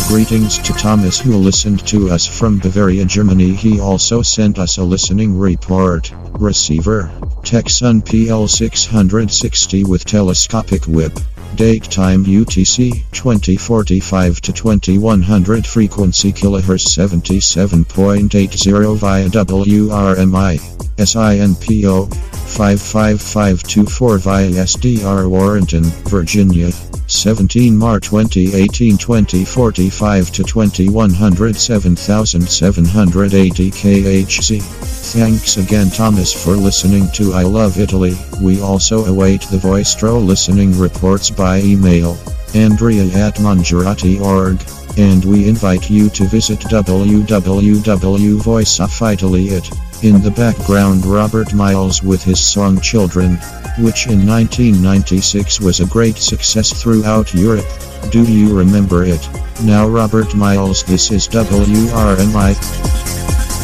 Greetings to Thomas who listened to us from Bavaria, Germany. He also sent us a listening report. Receiver, Texan PL660 with telescopic whip. Date time UTC 2045 to 2100. Frequency kilohertz 77.80 via WRMI. SINPO 55524 via SDR Warrenton, Virginia. 17 March 2018 2045 to 2100 7780 kHz. Thanks again Thomas for listening to I Love Italy. We also await the Voistro listening reports by email. Andrea@mangiarati.org. And we invite you to visit www.voiceofitaly.it. In the background, Robert Miles with his song Children, which in 1996 was a great success throughout Europe. Do you remember it? Now Robert Miles, this is WRMI.